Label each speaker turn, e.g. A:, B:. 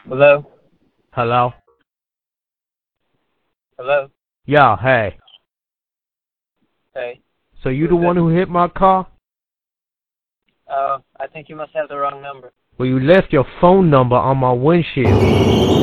A: Hello?
B: Hello?
A: Hello?
B: Yeah, hey.
A: Hey.
B: So you the one who hit my car?
A: I think you must have the wrong number.
B: Well, you left your phone number on my windshield.